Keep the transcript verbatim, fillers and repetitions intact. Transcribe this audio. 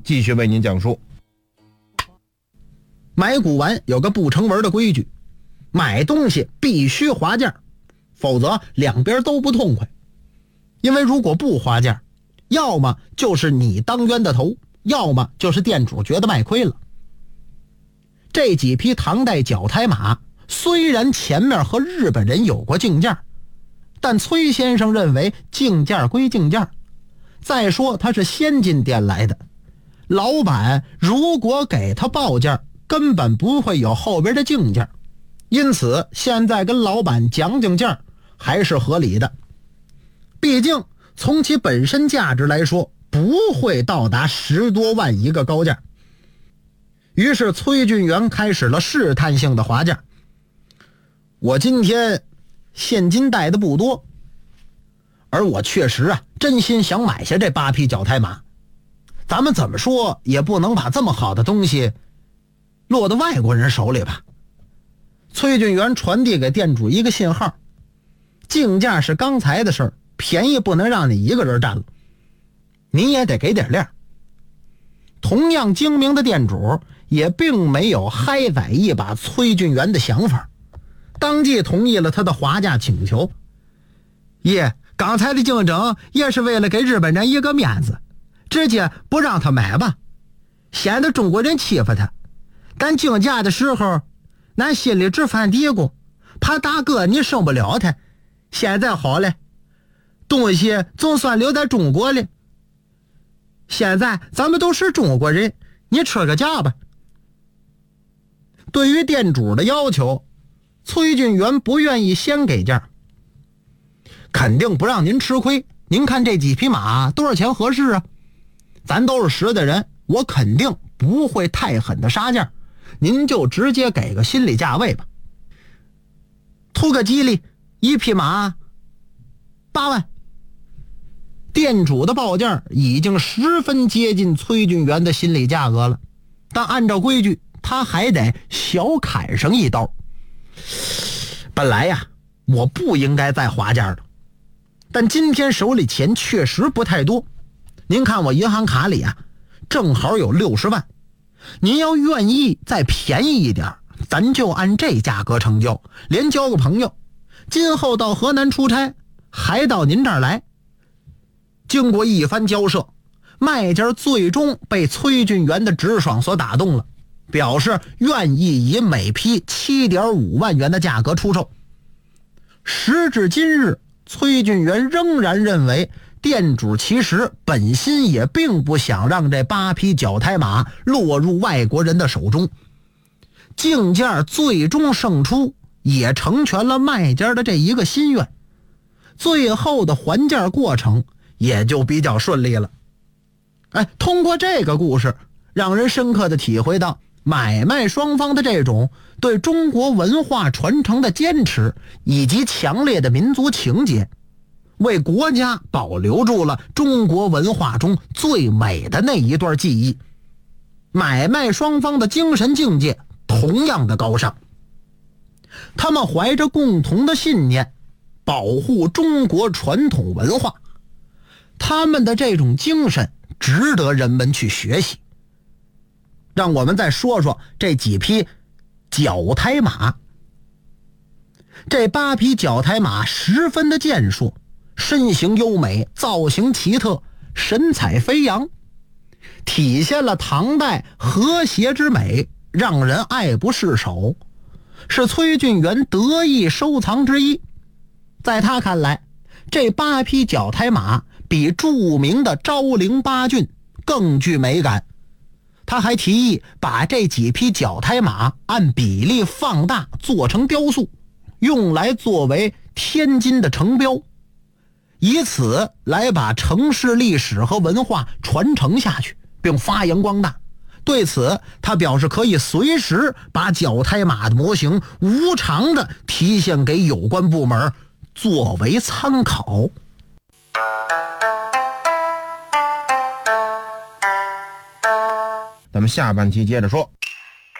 继续为您讲述。 买古玩有个不成文的规矩，买东西必须划价，否则两边都不痛快。因为如果不划价，要么就是你当冤的头，要么就是店主觉得卖亏了。这几匹唐代角胎马虽然前面和日本人有过竞价，但崔先生认为竞价归竞价，再说他是先进店来的，老板如果给他报价，根本不会有后边的竞价，因此现在跟老板讲讲价还是合理的。毕竟从其本身价值来说，不会到达十多万一个高价。于是崔俊元开始了试探性的划价。我今天现金带的不多，而我确实啊真心想买下这八匹角胎马，咱们怎么说也不能把这么好的东西落到外国人手里吧。崔俊元传递给店主一个信号，竞价是刚才的事儿，便宜不能让你一个人占了，你也得给点量。同样精明的店主也并没有嗨宰一把崔俊元的想法，当即同意了他的划价请求。爷，刚才的竞争也是为了给日本人一个面子，直接不让他买吧，显得中国人欺负他。但竞价的时候咱心里直犯嘀咕，怕大哥你胜不了他。现在好了，东西总算留在中国了，现在咱们都是中国人，你吃个价吧。对于店主的要求，崔俊元不愿意先给价，肯定不让您吃亏。您看这几匹马多少钱合适啊？咱都是实的人，我肯定不会太狠的杀价，您就直接给个心理价位吧。图个吉利，一匹马八万。店主的报价已经十分接近崔俊元的心理价格了，但按照规矩他还得小砍上一刀。本来呀我不应该再划价的，但今天手里钱确实不太多。您看我银行卡里啊正好有六十万，您要愿意再便宜一点，咱就按这价格成交，连交个朋友，今后到河南出差还到您这儿来。经过一番交涉，卖家最终被崔俊元的直爽所打动了，表示愿意以每匹 七点五万元的价格出售。时至今日，崔俊元仍然认为店主其实本心也并不想让这八匹角胎马落入外国人的手中。竞价最终胜出，也成全了卖家的这一个心愿，最后的还价过程也就比较顺利了。哎，通过这个故事，让人深刻的体会到买卖双方的这种对中国文化传承的坚持以及强烈的民族情结，为国家保留住了中国文化中最美的那一段记忆。买卖双方的精神境界同样的高尚，他们怀着共同的信念，保护中国传统文化，他们的这种精神值得人们去学习。让我们再说说这几匹角胎马。这八匹角胎马十分的健硕，身形优美，造型奇特，神采飞扬，体现了唐代和谐之美，让人爱不释手，是崔俊元得意收藏之一。在他看来，这八匹角胎马比著名的昭陵八骏更具美感。他还提议把这几匹角胎马按比例放大，做成雕塑，用来作为天津的城标，以此来把城市历史和文化传承下去，并发扬光大。对此，他表示可以随时把角胎马的模型无偿的提献给有关部门，作为参考。 咱们下半期接着说。